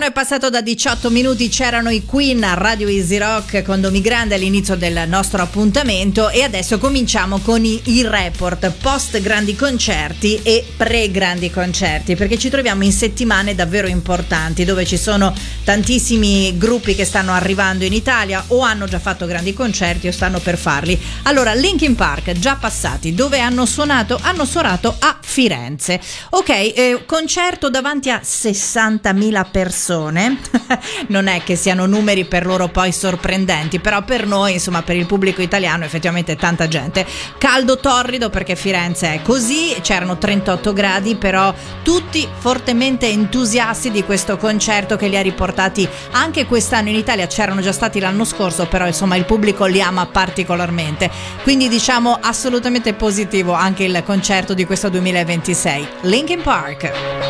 è passato da 18 minuti, c'erano i Queen a Radio Easy Rock con Domi Grande all'inizio del nostro appuntamento e adesso cominciamo con il report post grandi concerti e pre grandi concerti, perché ci troviamo in settimane davvero importanti dove ci sono tantissimi gruppi che stanno arrivando in Italia o hanno già fatto grandi concerti o stanno per farli. Allora, Linkin Park già passati, dove hanno suonato? Hanno suonato a Firenze. Ok, concerto davanti a 60.000 persone. Non è che siano numeri per loro poi sorprendenti, però per noi, insomma, per il pubblico italiano effettivamente è tanta gente. Caldo torrido perché Firenze è così, c'erano 38 gradi, però tutti fortemente entusiasti di questo concerto che li ha riportati anche quest'anno in Italia. C'erano già stati l'anno scorso, però insomma il pubblico li ama particolarmente, quindi diciamo assolutamente positivo anche il concerto di questo 2026. Linkin Park.